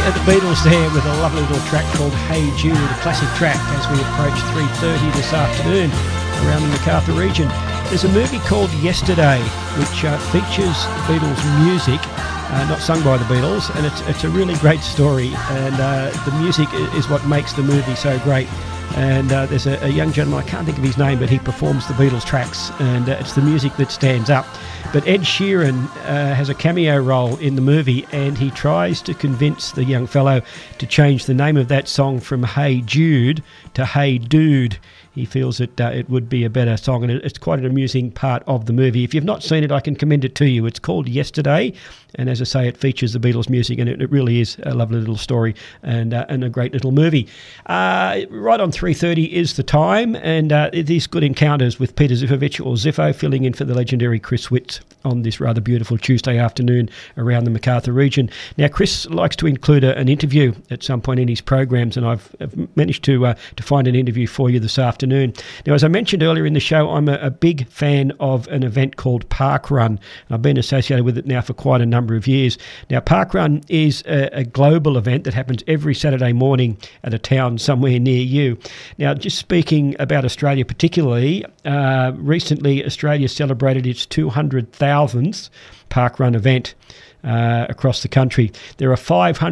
The Beatles there with a lovely little track called Hey Jude, a classic track as we approach 3:30 this afternoon around the Macarthur region. There's a movie called Yesterday which features Beatles music, not sung by the Beatles, and it's a really great story, and the music is what makes the movie so great. And there's a young gentleman, I can't think of his name, but he performs the Beatles tracks, and it's the music that stands up. But Ed Sheeran has a cameo role in the movie, and he tries to convince the young fellow to change the name of that song from Hey Jude to Hey Dude. He feels that it would be a better song, and it's quite an amusing part of the movie. If you've not seen it, I can commend it to you. It's called Yesterday, and as I say, it features the Beatles music, and it really is a lovely little story and a great little movie. Right on 3:30 is the time, and it is Good Encounters with Peter Zifovich, or Ziffo, filling in for the legendary Chris Witts on this rather beautiful Tuesday afternoon around the Macarthur region. Now, Chris likes to include an interview at some point in his programs, and I've managed to find an interview for you this afternoon. Now, as I mentioned earlier in the show, I'm a big fan of an event called Park Run. I've been associated with it now for quite a number of years. Now, Park Run is a global event that happens every Saturday morning at a town somewhere near you. Now, just speaking about Australia particularly, recently Australia celebrated its 200,000th Park Run event across the country. There are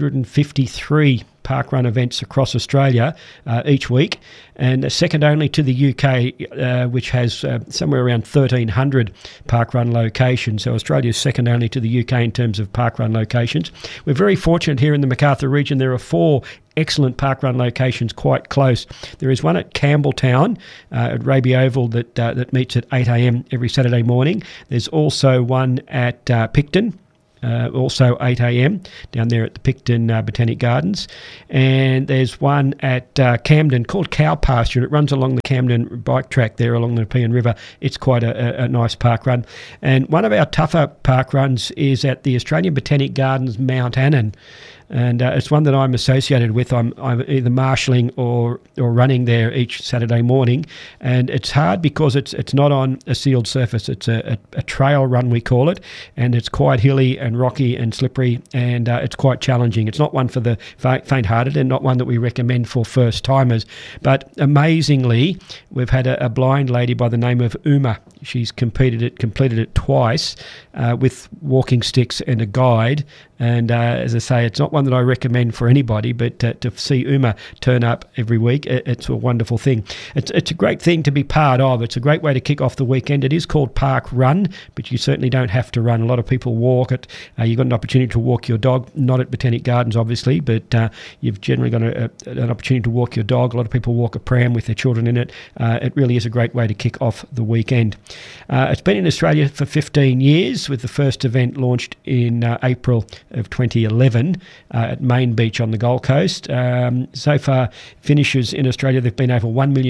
553 Park Run events across Australia each week, and second only to the UK, which has somewhere around 1,300 Park Run locations. So Australia is second only to the UK in terms of Park Run locations. We're very fortunate here in the Macarthur region. There are 4 excellent Park Run locations quite close. There is one at Campbelltown at Raby Oval that meets at 8 a.m. every Saturday morning. There's also one at Picton, also 8 a.m. down there at the Picton Botanic Gardens. And there's one at Camden called Cow Pasture, and it runs along the Camden bike track there along the Nepean River. It's quite a nice park run. And one of our tougher park runs is at the Australian Botanic Gardens, Mount Annan. And it's one that I'm associated with. I'm either marshalling or running there each Saturday morning, and it's hard because it's not on a sealed surface. It's a trail run, we call it, and it's quite hilly and rocky and slippery, and it's quite challenging. It's not one for the faint-hearted, and not one that we recommend for first-timers. But amazingly, we've had a blind lady by the name of Uma. She's completed it twice with walking sticks and a guide. And as I say, it's not one that I recommend for anybody, but to see Uma turn up every week, it's a wonderful thing. It's a great thing to be part of. It's a great way to kick off the weekend. It is called Park Run, but you certainly don't have to run. A lot of people walk it. You've got an opportunity to walk your dog, not at Botanic Gardens, obviously, but you've generally got an opportunity to walk your dog. A lot of people walk a pram with their children in it. It really is a great way to kick off the weekend. It's been in Australia for 15 years, with the first event launched in April of 2011 at Main Beach on the Gold Coast. So far, finishers in Australia, there have been over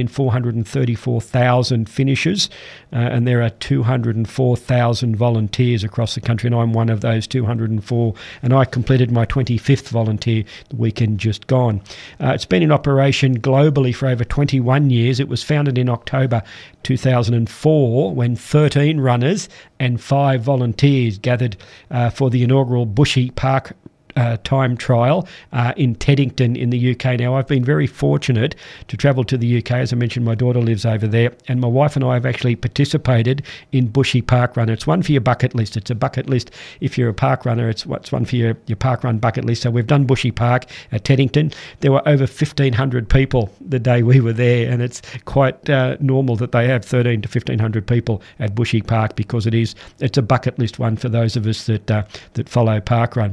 1,434,000 finishers, and there are 204,000 volunteers across the country, and I'm one of those 204, and I completed my 25th volunteer the weekend just gone. It's been in operation globally for over 21 years. It was founded in October 2004 when 13 runners and 5 volunteers gathered for the inaugural Bushy Park time trial in Teddington in the UK. Now, I've been very fortunate to travel to the UK. As I mentioned, my daughter lives over there, and my wife and I have actually participated in Bushy Park Run. It's one for your bucket list. It's a bucket list. If you're a park runner, it's one for your park run bucket list. So we've done Bushy Park at Teddington. There were over 1,500 people the day we were there, and it's quite normal that they have 1,300 to 1,500 people at Bushy Park, because it's a bucket list one for those of us that follow Park Run.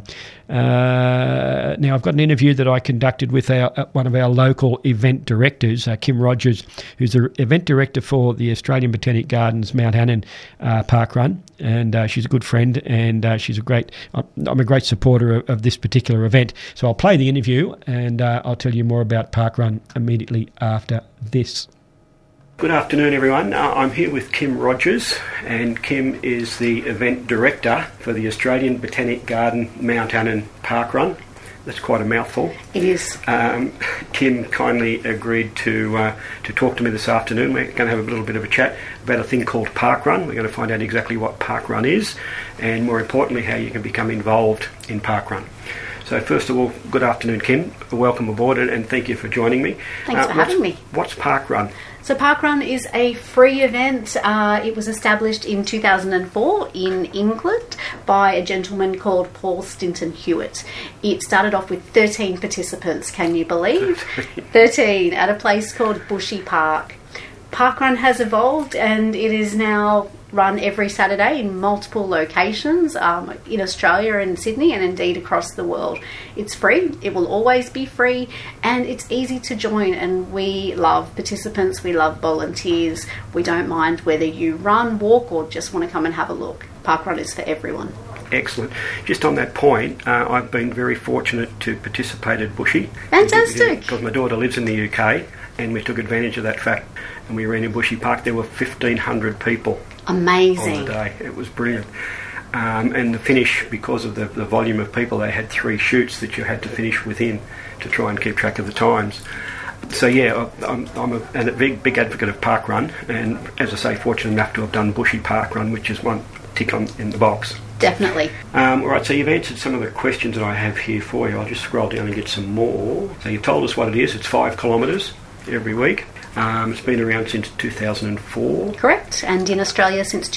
Now, I've got an interview that I conducted with one of our local event directors, Kim Rogers, who's the event director for the Australian Botanic Gardens Mount Annan Park Run, and she's a good friend, and I'm a great supporter of this particular event. So I'll play the interview, and I'll tell you more about Park Run immediately after this. Good afternoon, everyone. I'm here with Kim Rogers, and Kim is the event director for the Australian Botanic Garden Mount Annan Park Run. That's quite a mouthful. It is. Kim kindly agreed to talk to me this afternoon. We're going to have a little bit of a chat about a thing called Park Run. We're going to find out exactly what Park Run is, and more importantly, how you can become involved in Park Run. So first of all, good afternoon, Kim. Welcome aboard and thank you for joining me. Thanks for having me. What's Parkrun? So Parkrun is a free event. It was established in 2004 in England by a gentleman called Paul Stinton Hewitt. It started off with 13 participants, can you believe? 13 at a place called Bushy Park. Parkrun has evolved and it is now run every Saturday in multiple locations in Australia and Sydney and indeed across the world. It's free, it will always be free, and it's easy to join, and we love participants, we love volunteers. We don't mind whether you run, walk or just want to come and have a look. Parkrun is for everyone. Excellent. Just on that point, I've been very fortunate to participate at Bushy. Fantastic. Because my daughter lives in the UK and we took advantage of that fact and we ran in Bushy Park. There were 1,500 people. Amazing. On the day. It was brilliant. And the finish, because of the volume of people, they had 3 chutes that you had to finish within to try and keep track of the times. So yeah, I'm a big advocate of Parkrun, and as I say, fortunate enough to have done Bushy Parkrun, which is one tick in the box. Definitely. All right, so you've answered some of the questions that I have here for you. I'll just scroll down and get some more. So you've told us what it is. It's 5 kilometres every week. It's been around since 2004. Correct, and in Australia since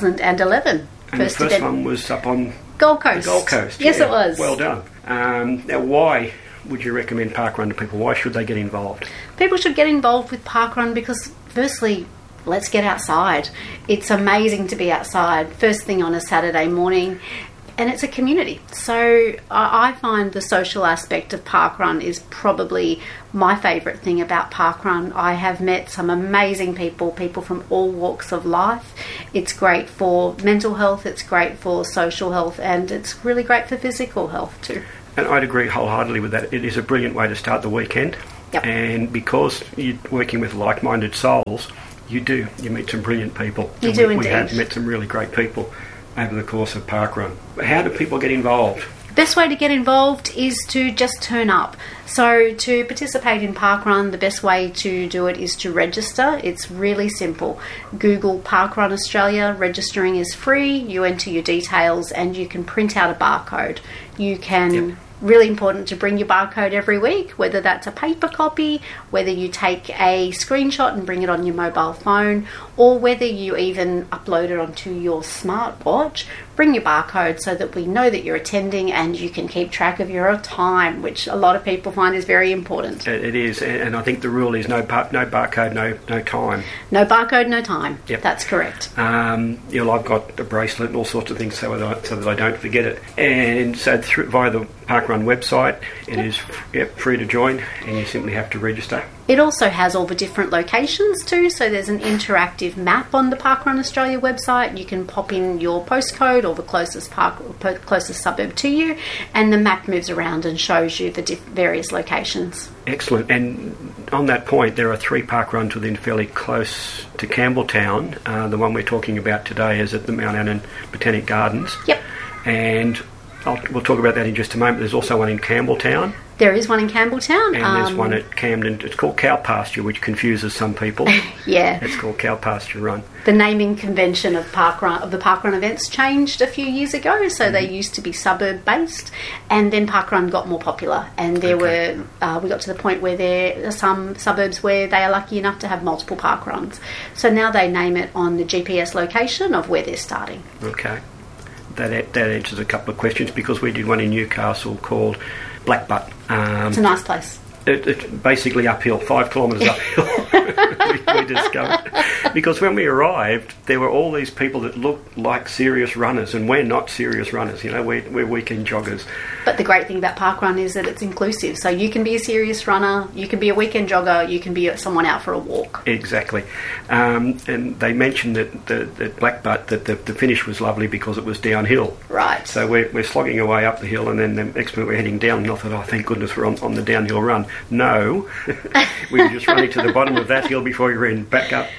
2011. And the first one was up on Gold Coast. Gold Coast. Yes, yeah. it was. Well done. Now, why would you recommend Parkrun to people? Why should they get involved? People should get involved with Parkrun because, firstly, let's get outside. It's amazing to be outside first thing on a Saturday morning. And it's a community. So I find the social aspect of Parkrun is probably my favourite thing about Parkrun. I have met some amazing people from all walks of life. It's great for mental health, it's great for social health, and it's really great for physical health too. And I'd agree wholeheartedly with that. It is a brilliant way to start the weekend. Yep. And because you're working with like-minded souls, you meet some brilliant people. You do indeed. We have met some really great people over the course of Parkrun. How do people get involved? The best way to get involved is to just turn up. So to participate in Parkrun, the best way to do it is to register. It's really simple. Google Parkrun Australia. Registering is free. You enter your details and you can print out a barcode. You can... Yep. Really important to bring your barcode every week, whether that's a paper copy, whether you take a screenshot and bring it on your mobile phone, or whether you even upload it onto your smartwatch. Bring your barcode so that we know that you're attending and you can keep track of your time, which a lot of people find is very important. It is, and I think the rule is no barcode, no time. No barcode, no time. Yep. That's correct. I've got a bracelet and all sorts of things so that I don't forget it. And so via the Parkrun website, it is free to join, and you simply have to register. It also has all the different locations too, so there's an interactive map on the Parkrun Australia website. You can pop in your postcode or the closest suburb to you, and the map moves around and shows you the various locations. Excellent. And on that point, there are 3 parkruns within fairly close to Campbelltown. The one we're talking about today is at the Mount Annan Botanic Gardens. Yep. And we'll talk about that in just a moment. There's also one in Campbelltown. There is one in Campbelltown. And there's one at Camden. It's called Cow Pasture, which confuses some people. Yeah. It's called Cow Pasture Run. The naming convention of the Parkrun events changed a few years ago, so they used to be suburb-based, and then Parkrun got more popular, and we got to the point where there are some suburbs where they are lucky enough to have multiple Parkruns. So now they name it on the GPS location of where they're starting. Okay. That answers a couple of questions, because we did one in Newcastle called Blackbutt. It's a nice place. It's basically uphill, 5 kilometres uphill. we discovered. Because when we arrived, there were all these people that looked like serious runners, and we're not serious runners, we're weekend joggers. But the great thing about Parkrun is that it's inclusive, so you can be a serious runner, you can be a weekend jogger, you can be someone out for a walk. Exactly. And they mentioned that Blackbutt, that the finish was lovely because it was downhill. Right. So we're slogging away up the hill, and then the next minute we're heading down, and I thought, oh, thank goodness we're on the downhill run. No, we were just running to the bottom of that hill before we ran back up.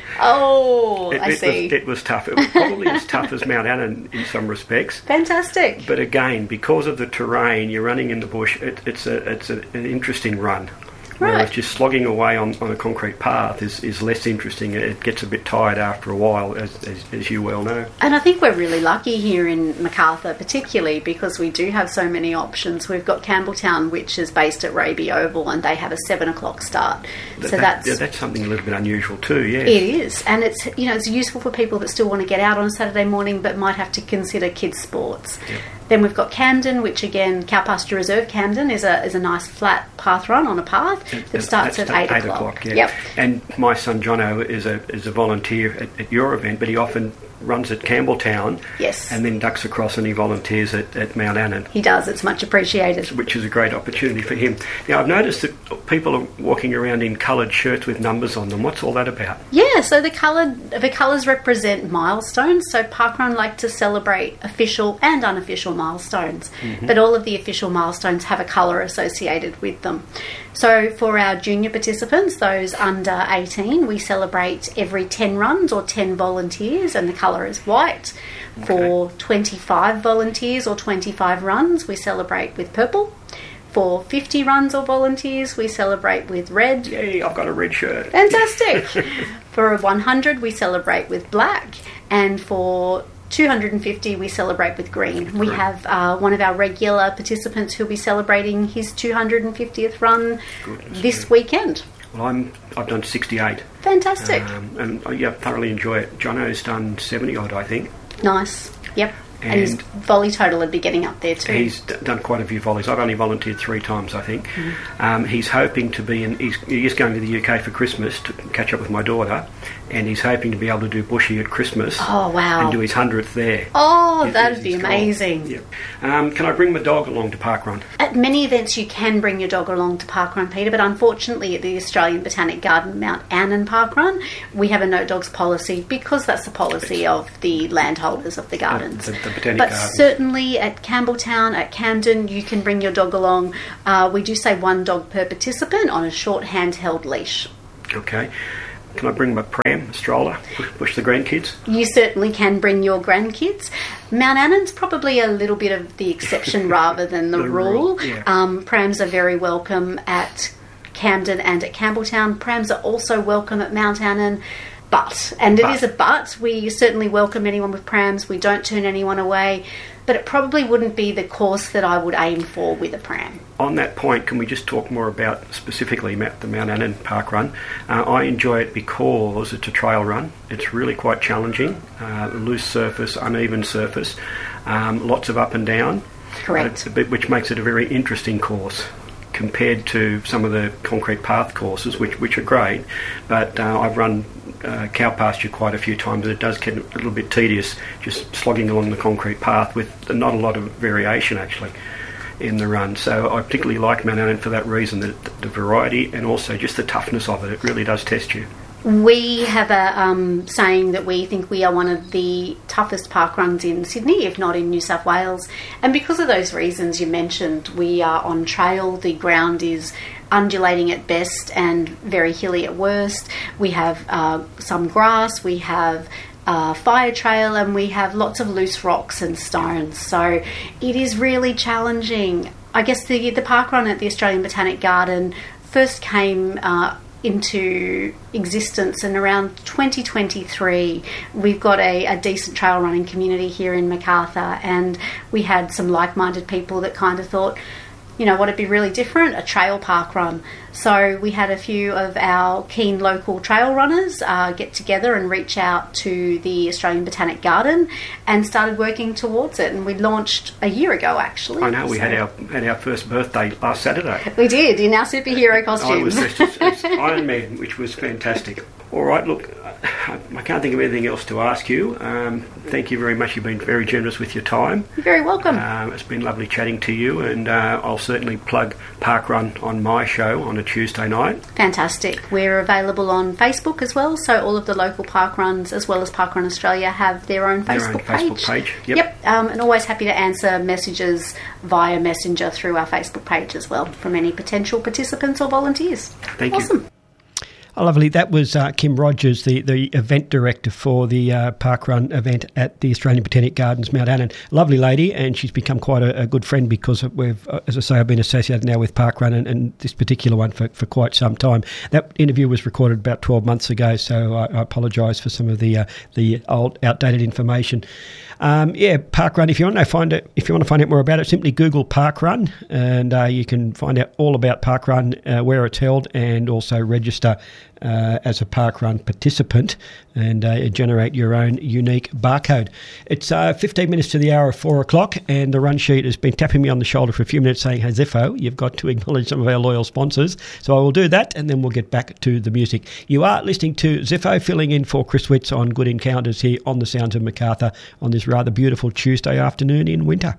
Oh, I see. It was tough. It was probably as tough as Mount Annan in some respects. Fantastic. But again, because of the terrain, you're running in the bush. It's an interesting run. Whereas Right. just slogging away on a concrete path is less interesting. It gets a bit tired after a while, as you well know. And I think we're really lucky here in Macarthur, particularly because we do have so many options. We've got Campbelltown, which is based at Raby Oval, and they have a 7 o'clock start. So That's something a little bit unusual too, yeah. It is, and it's useful for people that still want to get out on a Saturday morning but might have to consider kids' sports. Yep. Then we've got Camden, which again, Cow Pasture Reserve Camden is a nice flat path run on a path that starts at 8 o'clock. Yeah. Yep. And my son Jono is a volunteer at your event, but he often runs at Campbelltown. Yes. And then ducks across and he volunteers at Mount Annan. He does. It's much appreciated. Which is a great opportunity for him. Now, I've noticed that people are walking around in coloured shirts with numbers on them. What's all that about? Yeah, so the colours represent milestones. So Parkrun like to celebrate official and unofficial milestones, but all of the official milestones have a colour associated with them. So for our junior participants, those under 18, we celebrate every 10 runs or 10 volunteers, and the colour is white. Okay. For 25 volunteers or 25 runs, we celebrate with purple. For 50 runs or volunteers, we celebrate with red. Yay, I've got a red shirt. Fantastic. For 100, we celebrate with black. And for 250, we celebrate with green. We have one of our regular participants who'll be celebrating his 250th run this weekend. Well, I've done 68. Fantastic. And yeah, thoroughly enjoy it. Jono's done 70 odd, I think. Nice. Yep. And his volley total would be getting up there too. He's done quite a few volleys. I've only volunteered 3 times, I think. He's hoping to be he is going to the UK for Christmas to catch up with my daughter, and he's hoping to be able to do Bushy at Christmas. Oh, wow. And do his 100th there. Oh, that'd be amazing. Yeah. Can I bring my dog along to Parkrun? At many events you can bring your dog along to Parkrun, Peter, but unfortunately at the Australian Botanic Garden Mount Annan Parkrun we have a no dogs policy because that's the policy of the landholders of the gardens. The Botanic But Gardens. certainly at Campbelltown, at Camden, you can bring your dog along. We do say 1 dog per participant on a short handheld leash. Okay. Can I bring my pram, stroller, push the grandkids? You certainly can bring your grandkids. Mount Annan's probably a little bit of the exception rather than the rule. Yeah. Prams are very welcome at Camden and at Campbelltown. Prams are also welcome at Mount Annan. It is a but. We certainly welcome anyone with prams. We don't turn anyone away. But it probably wouldn't be the course that I would aim for with a pram. On that point, can we just talk more about specifically the Mount Annan Park Run? I enjoy it because it's a trail run. It's really quite challenging. Loose surface, uneven surface, lots of up and down. Correct. Which makes it a very interesting course compared to some of the concrete path courses, which are great. But I've run cow pasture quite a few times, and it does get a little bit tedious just slogging along the concrete path with not a lot of variation actually in the run. So I particularly like Mount Annan for that reason, the variety and also just the toughness of it. It really does test you. We have a saying that we think we are one of the toughest park runs in Sydney, if not in New South Wales. And because of those reasons you mentioned, we are on trail. The ground is undulating at best and very hilly at worst. We have some grass, we have fire trail, and we have lots of loose rocks and stones. So it is really challenging. I guess the park run at the Australian Botanic Garden first came into existence in around 2023. We've got a decent trail running community here in Macarthur, and we had some like-minded people that kind of thought, you know, what would be really different? A trail park run. So we had a few of our keen local trail runners get together and reach out to the Australian Botanic Garden and started working towards it. And we launched a year ago, actually. I know, we had our first birthday last Saturday. We did, in our superhero costumes. I was dressed as Iron Man, which was fantastic. All right, look, I can't think of anything else to ask you. Thank you very much. You've been very generous with your time. You're very welcome. It's been lovely chatting to you, and I'll certainly plug Parkrun on my show on a Tuesday night. Fantastic. We're available on Facebook as well, so all of the local park runs as well as Parkrun Australia have their own Facebook page. Yep. And always happy to answer messages via Messenger through our Facebook page as well from any potential participants or volunteers. Thank you. Awesome. Oh, lovely. That was Kim Rogers, the event director for the parkrun event at the Australian Botanic Gardens, Mount Annan. Lovely lady, and she's become quite a good friend because we've, as I say, I've been associated now with parkrun and this particular one for quite some time. That interview was recorded about 12 months ago, so I apologise for some of the old, outdated information. Parkrun. If you want to find out more about it, simply Google Parkrun, and you can find out all about Parkrun, where it's held, and also register as a Parkrun participant and generate your own unique barcode. It's 15 minutes to the hour of 4 o'clock, and the run sheet has been tapping me on the shoulder for a few minutes saying, "Hey Ziffo, you've got to acknowledge some of our loyal sponsors." So I will do that, and then we'll get back to the music. You are listening to Ziffo, filling in for Chris Witts on Good Encounters here on the Sounds of Macarthur on this rather beautiful Tuesday afternoon in winter.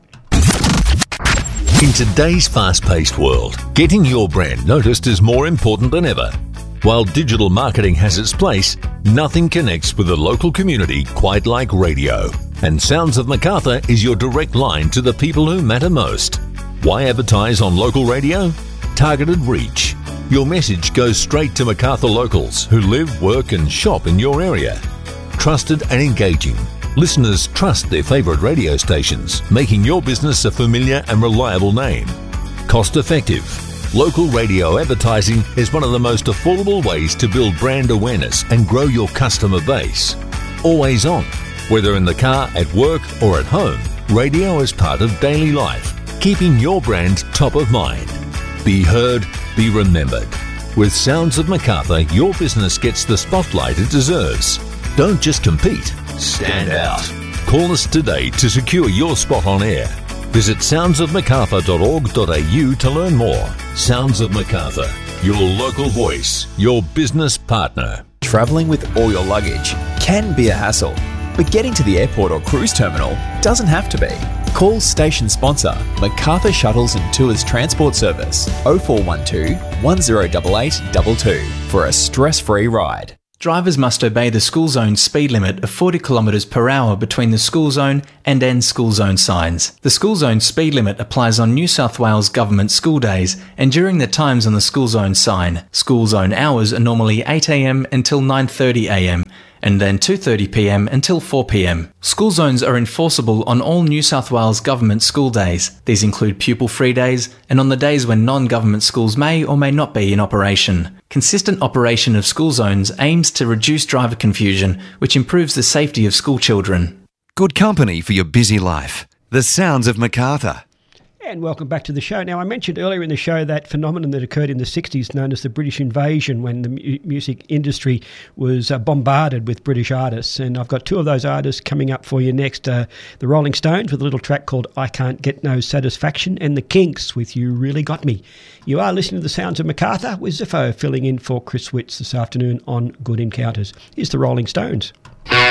In today's fast-paced world, getting your brand noticed is more important than ever. While digital marketing has its place, nothing connects with the local community quite like radio. And Sounds of Macarthur is your direct line to the people who matter most. Why advertise on local radio? Targeted reach. Your message goes straight to Macarthur locals who live, work and shop in your area. Trusted and engaging. Listeners trust their favourite radio stations, making your business a familiar and reliable name. Cost effective. Local radio advertising is one of the most affordable ways to build brand awareness and grow your customer base. Always on. Whether in the car, at work or at home, radio is part of daily life, keeping your brand top of mind. Be heard, be remembered. With Sounds of Macarthur, your business gets the spotlight it deserves. Don't just compete, stand out. Call us today to secure your spot on air. Visit soundsofmacarthur.org.au to learn more. Sounds of Macarthur, your local voice, your business partner. Travelling with all your luggage can be a hassle, but getting to the airport or cruise terminal doesn't have to be. Call station sponsor Macarthur Shuttles and Tours Transport Service 0412 1088 22 for a stress-free ride. Drivers must obey the school zone speed limit of 40 km per hour between the school zone and end school zone signs. The school zone speed limit applies on New South Wales government school days and during the times on the school zone sign. School zone hours are normally 8 a.m. until 9:30 a.m. and then 2:30 p.m. until 4 p.m. School zones are enforceable on all New South Wales government school days. These include pupil-free days and on the days when non-government schools may or may not be in operation. Consistent operation of school zones aims to reduce driver confusion, which improves the safety of school children. Good company for your busy life. The Sounds of Macarthur. And welcome back to the show. Now, I mentioned earlier in the show that phenomenon that occurred in the 60s known as the British Invasion, when the music industry was bombarded with British artists. And I've got two of those artists coming up for you next. The Rolling Stones with a little track called I Can't Get No Satisfaction, and the Kinks with You Really Got Me. You are listening to the Sounds of Macarthur with Ziffo filling in for Chris Witts this afternoon on Good Encounters. Here's the Rolling Stones.